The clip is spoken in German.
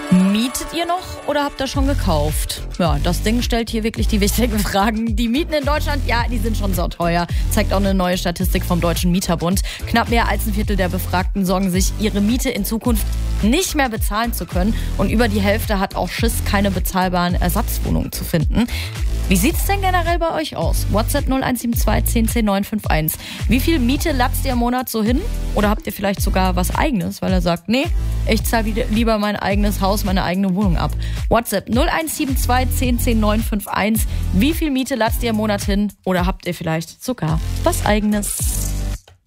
Mietet ihr noch oder habt ihr schon gekauft? Ja, das Ding stellt hier wirklich die wichtigen Fragen. Die Mieten in Deutschland, ja, die sind schon sauteuer. Zeigt auch eine neue Statistik vom Deutschen Mieterbund. Knapp mehr als ein Viertel der Befragten sorgen sich, ihre Miete in Zukunft nicht mehr bezahlen zu können. Und über die Hälfte hat auch Schiss, keine bezahlbaren Ersatzwohnungen zu finden. Wie sieht's denn generell bei euch aus? WhatsApp 0172 10 10 951. Wie viel Miete latzt ihr im Monat so hin? Oder habt ihr vielleicht sogar was Eigenes, weil er sagt, nee, ich zahle lieber mein eigenes Haus, meine eigene Wohnung ab. WhatsApp 0172 10 10 951. Wie viel Miete latzt ihr im Monat hin? Oder habt ihr vielleicht sogar was Eigenes?